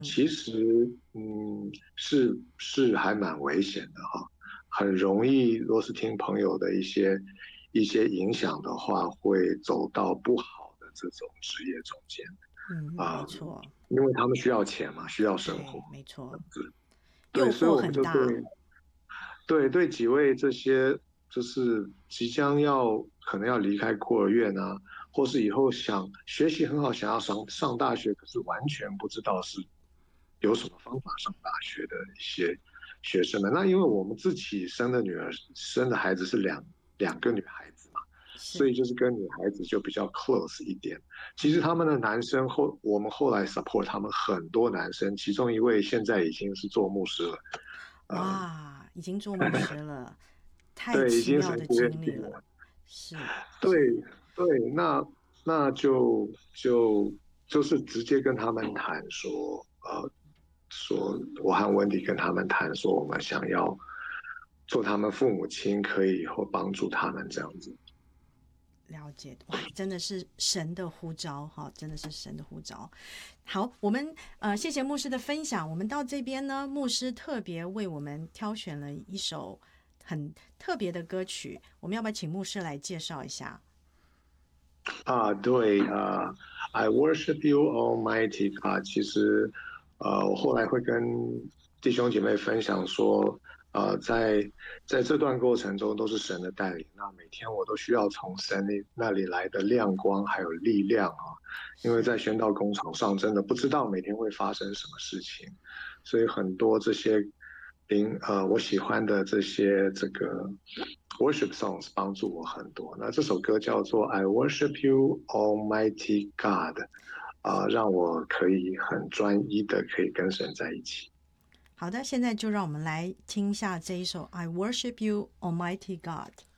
其实是还蛮危险的哈，很容易若是听朋友的一些影响的话，会走到不好的这种职业中间嗯，没啊、 错， 因为他们需要钱嘛，需要生活， 对，没错， 对， 诱惑所以我们就对很大。 对几位这些就是即将可能要离开孤儿院啊，或是以后想学习很好，想要上大学，可是完全不知道是有什么方法上大学的一些学生们。那因为我们自己生的孩子是两个女孩子嘛，所是。 以就是跟女孩子就比较 close 一点。其实他们的男生我们后来 support 他们很多男生，其中一位现在已经是做牧师了。呃， 哇，已经做牧师了，太对，已奇妙的经神学院经历了。 毕业了。 是对对，那就是直接跟他们谈说，说我和温迪跟他们谈说，我们想要做他们父母亲，可以以后帮助他们这样子。 了解，哇，真的是神的呼召哈，真的是神的呼召。好，我们谢谢牧师的分享。我们到这边呢，牧师特别为我们挑选了一首很特别的歌曲，我们要不要请牧师来介绍一下？ 对I worship you, Almighty God。其实，我后来会跟弟兄姐妹分享说，在这段过程中都是神的带领。那每天我都需要从神那里来的亮光还有力量啊，因为是在宣道工厂上真的不知道每天会发生什么事情，所以很多这些我喜欢的这个 worship songs 帮助我很多。那这首歌叫做《I Worship You, Almighty God》，让我可以很专一的可以跟神在一起。 好的，现在就让我们来听一下这一首《I Worship You, Almighty God》。